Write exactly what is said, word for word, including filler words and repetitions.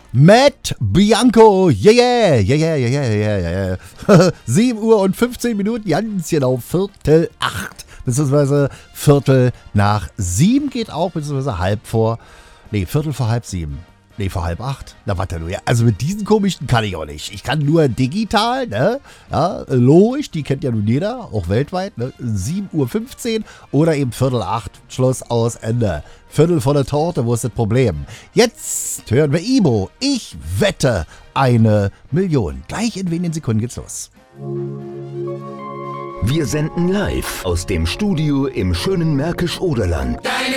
Matt Bianco, yeah, yeah, yeah, yeah, yeah, yeah, yeah, yeah. sieben Uhr und fünfzehn Minuten, ganz genau, Viertel acht, beziehungsweise Viertel nach sieben geht auch, beziehungsweise halb vor, nee, Viertel vor halb sieben. Nee, vor halb acht. Na, warte nur. Ja, also mit diesen komischen kann ich auch nicht. Ich kann nur digital, ne? Ja, logisch, die kennt ja nun jeder, auch weltweit, ne? sieben Uhr fünfzehn oder eben Viertel acht. Schluss, aus, Ende. Viertel vor der Torte, wo ist das Problem? Jetzt hören wir Ibo. Ich wette eine Million. Gleich in wenigen Sekunden geht's los. Wir senden live aus dem Studio im schönen Märkisch-Oderland. Deine